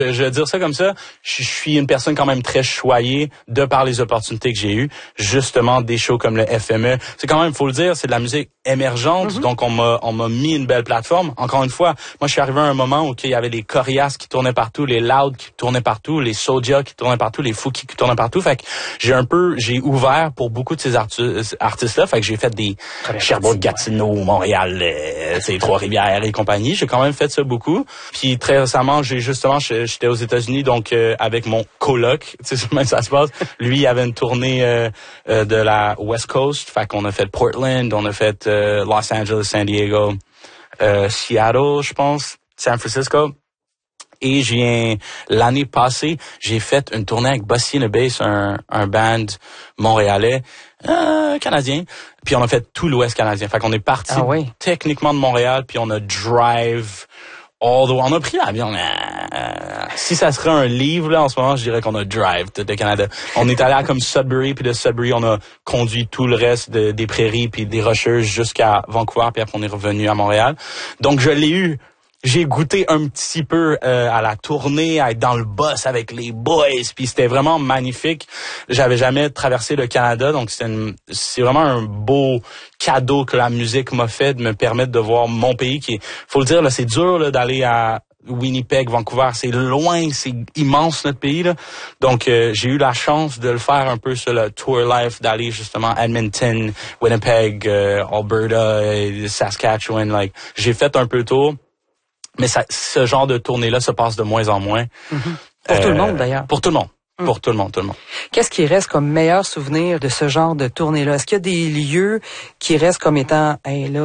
Je vais dire ça comme ça, je suis une personne quand même très choyée de par les opportunités que j'ai eues. Justement, des shows comme le FME. C'est quand même, faut le dire, c'est de la musique émergente. Donc, on m'a mis une belle plateforme. Encore une fois, moi, je suis arrivé à un moment où il y avait les Corias qui tournaient partout, les Loud qui tournaient partout, les Soulja qui tournaient partout, les Fouki qui tournaient partout. Fait que j'ai ouvert pour beaucoup de ces artistes-là. Fait que j'ai fait des Sherbrooke, Gatineau, Montréal, c'est Trois-Rivières et compagnie. J'ai quand même fait ça beaucoup. Puis très récemment, j'étais aux États-Unis, donc avec mon coloc, tu sais comment ça se passe. Lui, il avait une tournée de la West Coast. Fait qu'on a fait Portland, on a fait Los Angeles, San Diego, Seattle, je pense, San Francisco. Et l'année passée, j'ai fait une tournée avec Bossy and the Bass, un band montréalais, canadien. Puis on a fait tout l'Ouest canadien. Fait qu'on est parti techniquement de Montréal, puis on a drive on a pris l'avion. Si ça serait un livre, là, en ce moment, je dirais qu'on a drive tout le Canada. On est allé à comme Sudbury, puis de Sudbury, on a conduit tout le reste des prairies puis des rocheuses jusqu'à Vancouver, puis après on est revenu à Montréal. Donc, je l'ai eu. J'ai goûté un petit peu à la tournée, à être dans le bus avec les boys, puis c'était vraiment magnifique. J'avais jamais traversé le Canada, donc c'est vraiment un beau cadeau que la musique m'a fait de me permettre de voir mon pays qui est, faut le dire là, c'est dur là, d'aller à Winnipeg, Vancouver, c'est loin, c'est immense notre pays là. Donc j'ai eu la chance de le faire un peu sur le tour life, d'aller justement à Edmonton, Winnipeg, Alberta, Saskatchewan, j'ai fait un peu le tour. Mais ce genre de tournée-là se passe de moins en moins. Pour tout le monde, d'ailleurs. Pour tout le monde. Pour tout le monde. Qu'est-ce qui reste comme meilleur souvenir de ce genre de tournée-là? Est-ce qu'il y a des lieux qui restent comme étant,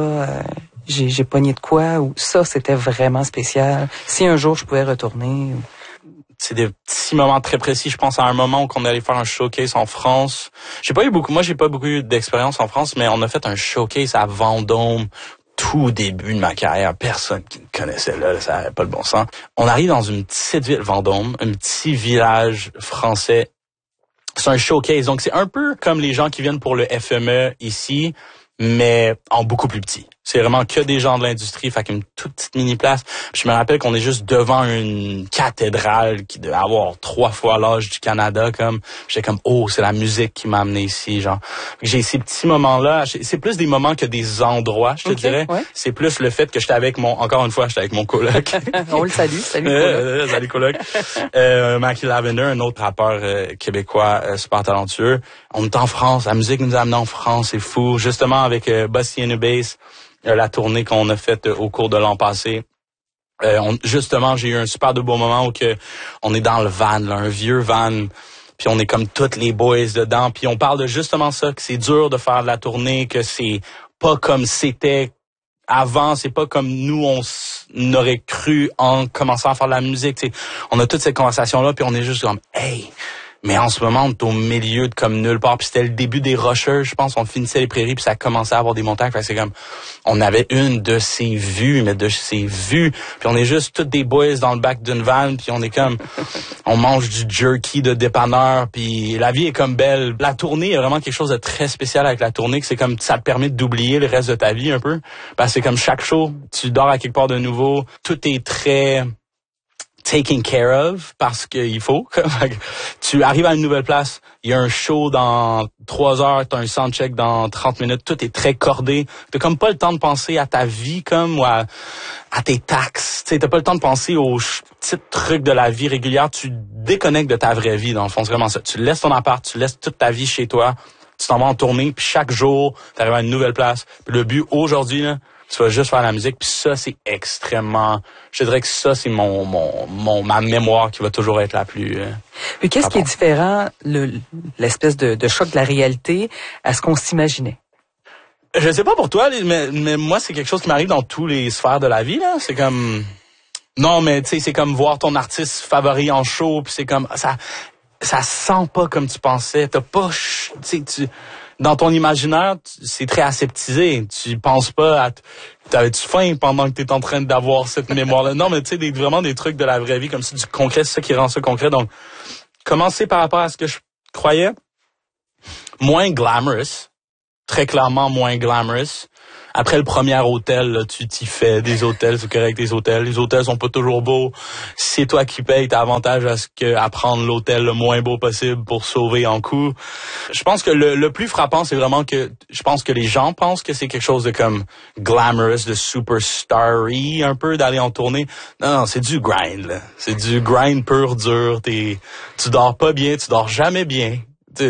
j'ai pogné de quoi, ou ça, c'était vraiment spécial? Si un jour je pouvais retourner. C'est des petits moments très précis. Je pense à un moment où on est allé faire un showcase en France. J'ai pas beaucoup eu d'expérience en France, mais on a fait un showcase à Vendôme. Tout début de ma carrière, personne qui me connaissait là, ça n'avait pas le bon sens. On arrive dans une petite ville, Vendôme, un petit village français. C'est un showcase, donc c'est un peu comme les gens qui viennent pour le FME ici, mais en beaucoup plus petit. C'est vraiment que des gens de l'industrie, fait qu'une toute petite mini-place. Puis je me rappelle qu'on est juste devant une cathédrale qui devait avoir 3 fois l'âge du Canada, comme. J'étais comme, c'est la musique qui m'a amené ici, genre. J'ai ces petits moments-là, c'est plus des moments que des endroits, je te dirais. Ouais. C'est plus le fait que j'étais avec mon coloc. On le salue, salut coloc. Salut coloc. Mackie Lavender, un autre rappeur québécois super talentueux. On est en France, la musique nous a amenés en France, c'est fou. Justement avec Bossy and the Bass. La tournée qu'on a faite au cours de l'an passé. Justement, j'ai eu un super de beau moment où on est dans le van, là, un vieux van, puis on est comme toutes les boys dedans, puis on parle de justement ça, que c'est dur de faire de la tournée, que c'est pas comme c'était avant, c'est pas comme nous on aurait cru en commençant à faire de la musique. T'sais. On a toute cette conversation-là, puis on est juste comme, hey! Mais en ce moment, on est au milieu de comme nulle part. Puis c'était le début des rocheuses, je pense. On finissait les prairies, puis ça commençait à avoir des montagnes. Fait que c'est comme, on avait une de ces vues. Puis on est juste tous des boys dans le bac d'une van. Puis on est comme, on mange du jerky de dépanneur. Puis la vie est comme belle. La tournée, il y a vraiment quelque chose de très spécial avec la tournée. Que c'est comme, ça te permet d'oublier le reste de ta vie un peu. Parce que c'est comme chaque show, tu dors à quelque part de nouveau. Tout est très taken care of parce qu'il faut. Tu arrives à une nouvelle place, il y a un show dans 3 heures, t'as un soundcheck dans 30 minutes, tout est très cordé. T'as comme pas le temps de penser à ta vie comme ou à tes taxes. T'sais, t'as pas le temps de penser aux petits trucs de la vie régulière. Tu déconnectes de ta vraie vie, dans le fond, c'est vraiment ça. Tu laisses ton appart, tu laisses toute ta vie chez toi, tu t'en vas en tournée, puis chaque jour, t'arrives à une nouvelle place. Puis le but aujourd'hui, là, tu vas juste faire la musique, puis ça, c'est extrêmement... Je dirais que ça, c'est ma mémoire qui va toujours être la plus... Mais qu'est-ce qui est différent, l'espèce de choc de la réalité, à ce qu'on s'imaginait? Je sais pas pour toi, mais moi, c'est quelque chose qui m'arrive dans tous les sphères de la vie, là. C'est comme... Non, mais tu sais, c'est comme voir ton artiste favori en show, puis c'est comme... Ça sent pas comme tu pensais. T'as pas... Tu sais, dans ton imaginaire, c'est très aseptisé. Tu penses pas à... T'avais-tu faim pendant que t'es en train d'avoir cette mémoire-là? Non, mais tu sais, vraiment des trucs de la vraie vie, comme ça, du concret, c'est ça qui rend ça concret. Donc, commencer par rapport à ce que je croyais, moins glamorous, très clairement moins glamorous. après le premier hôtel, là, tu t'y fais des hôtels, c'est correct, les hôtels sont pas toujours beaux. C'est toi qui payes, t'as avantage à prendre l'hôtel le moins beau possible pour sauver en coût. Je pense que le plus frappant, c'est vraiment que je pense que les gens pensent que c'est quelque chose de comme glamorous, de superstar-y, un peu d'aller en tournée. Non, c'est du grind, là. C'est du grind pur dur. Tu dors pas bien, tu dors jamais bien.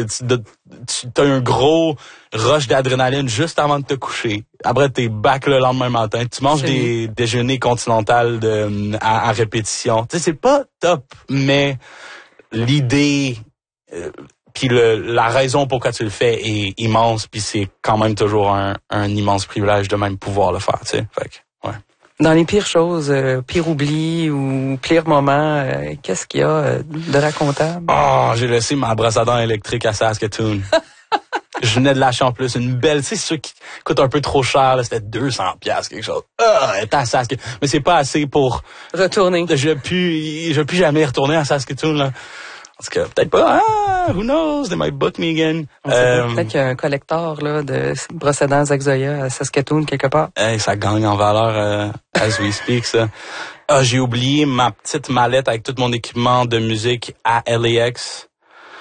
T'as un gros rush d'adrénaline juste avant de te coucher. Après, t'es back le lendemain matin. Tu manges des déjeuners continentales à répétition. Tu sais, c'est pas top, mais l'idée, puis la raison pourquoi tu le fais est immense, puis c'est quand même toujours un immense privilège de même pouvoir le faire, tu sais. Fait que, ouais. Dans les pires choses, pire oubli ou pire moment, qu'est-ce qu'il y a de racontable? Oh, j'ai laissé ma brosse à dents électrique à Saskatoon. Je venais de lâcher en plus une belle, tu sais, ceux qui coûtent un peu trop cher, là, c'était 200$ quelque chose. Elle était à Saskatoon. Mais c'est pas assez pour retourner. Je vais plus jamais retourner à Saskatoon, là. Parce que peut-être pas, who knows, they might book me again. Peut-être qu'il y a un collector là de brosses à dents Zach Zoya à Saskatoon quelque part. Hey, ça gagne en valeur as we speak, ça. Ah, j'ai oublié ma petite mallette avec tout mon équipement de musique à LAX.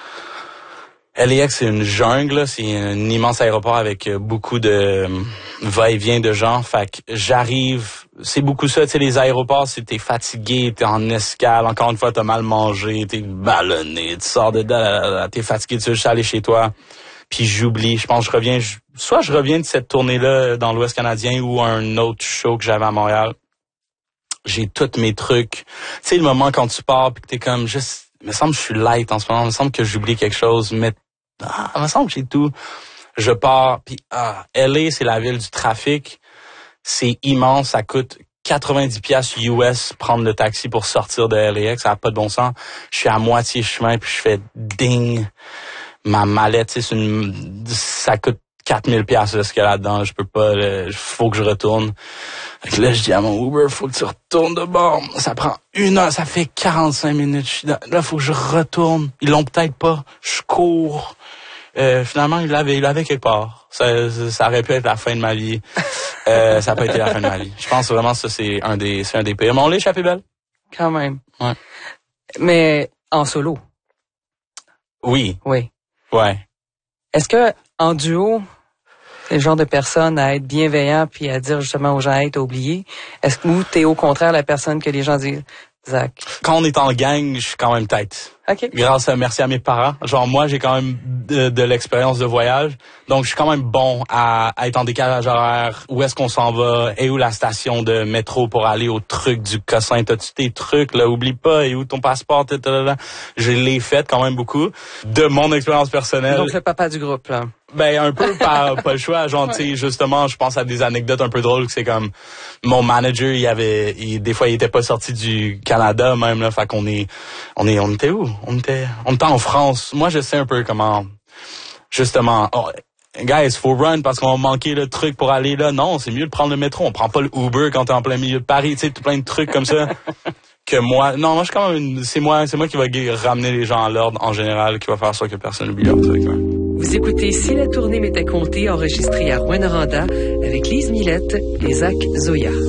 LAX, c'est une jungle, là. C'est un immense aéroport avec beaucoup de va-et-vient de gens. Fait que j'arrive, c'est beaucoup ça, tu sais, les aéroports, c'est t'es fatigué, t'es en escale, encore une fois, t'as mal mangé, t'es ballonné, tu sors t'es fatigué, tu veux juste aller chez toi. Puis j'oublie, je pense que soit je reviens de cette tournée-là dans l'Ouest canadien ou un autre show que j'avais à Montréal. J'ai tous mes trucs. Tu sais, le moment quand tu pars pis que t'es comme juste, il me semble que je suis light en ce moment, il me semble que j'oublie quelque chose, mais il me semble que j'ai tout. Je pars, puis LA, c'est la ville du trafic. C'est immense, ça coûte 90$ US prendre le taxi pour sortir de LAX, ça n'a pas de bon sens. Je suis à moitié chemin, puis je fais ding. Ma mallette, ça coûte 4000$ ce qu'il y a là-dedans. Je peux pas, faut que je retourne. Fait que là, je dis à mon Uber, faut que tu retournes de bord. Ça prend 1 heure, ça fait 45 minutes. Là, faut que je retourne. Ils l'ont peut-être pas. Je cours. Finalement, il l'avait quelque part. Ça aurait pu être la fin de ma vie. Ça n'a pas été la fin de ma vie. Je pense vraiment que ça, c'est un des pires. Mais on l'a échappé belle. Quand même. Ouais. Mais en solo. Oui. Oui. Ouais. Est-ce que en duo, c'est le genre de personne à être bienveillant puis à dire justement aux gens, hey, t'as oublié? Est-ce que t'es au contraire la personne que les gens disent, Zach? Quand on est en gang, je suis quand même tête. Okay. Merci à mes parents. Genre, moi, j'ai quand même de l'expérience de voyage. Donc, je suis quand même bon à être en décalage horaire. Où est-ce qu'on s'en va? Et où la station de métro pour aller au truc du Cossin? T'as-tu tes trucs, là? Oublie pas. Et où ton passeport? Je l'ai fait quand même beaucoup. De mon expérience personnelle. Donc, le papa du groupe, là. Ben, un peu pas le choix. Genre, tu sais, justement, je pense à des anecdotes un peu drôles que c'est comme, mon manager, des fois, il était pas sorti du Canada, même, là. Fait qu'on on était où? On était en France. Moi, je sais un peu comment, justement, guys, faut run parce qu'on a manqué le truc pour aller là. Non, c'est mieux de prendre le métro. On prend pas le Uber quand t'es en plein milieu de Paris, tu sais, plein de trucs comme ça. Que moi, non, moi, je suis quand même c'est moi qui va ramener les gens à l'ordre en général, qui va faire ça que personne n'oublie leur truc, ouais. Vous écoutez Si la tournée m'était comptée, enregistré à Rouyn-Noranda avec Lise Millette et Zach Zoya.